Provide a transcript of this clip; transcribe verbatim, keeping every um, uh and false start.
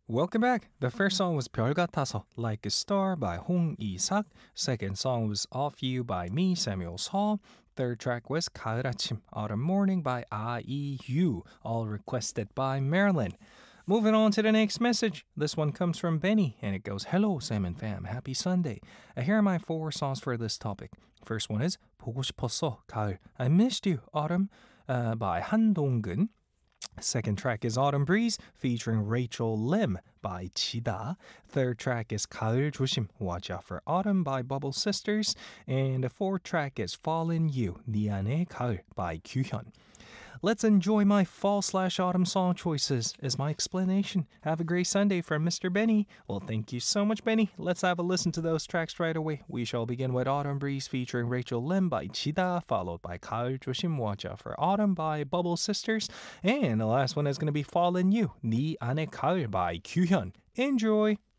Welcome back. The first song was 별 같아서, Like a Star by Hong Isak. Second song was Off You by me, Samuel Saw. Third track was 가을 아침, Autumn Morning by I E U, all requested by Marilyn. Moving on to the next message. This one comes from Benny, and it goes, Hello, Sam and Fam. Happy Sunday. Uh, Here are my four songs for this topic. First one is 보고 싶었어, 가을. I missed you, Autumn, uh, by 한동근. Second track is Autumn Breeze featuring Rachel Lim by Chida. Third track is 가을 조심, Watch Out for Autumn by Bubble Sisters. And the fourth track is Fall in You, 네 안의 가을 by Kyuhyun. Let's enjoy my fall slash autumn song choices as my explanation. Have a great Sunday from Mister Benny. Well, thank you so much, Benny. Let's have a listen to those tracks right away. We shall begin with Autumn Breeze featuring Rachel Lim by Chida, followed by 가을 조심, Watch Out for Autumn by Bubble Sisters. And the last one is going to be Fall in You, 네 안의 가을 by Kyuhyun. Enjoy!